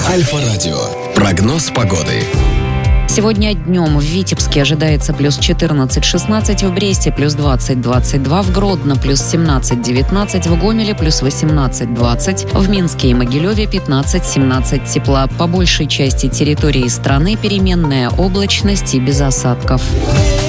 Альфа-радио. Прогноз погоды. Сегодня днем в Витебске ожидается плюс 14-16, в Бресте плюс 20-22, в Гродно плюс 17-19, в Гомеле плюс 18-20, в Минске и Могилеве 15-17 тепла. По большей части территории страны переменная облачность и без осадков.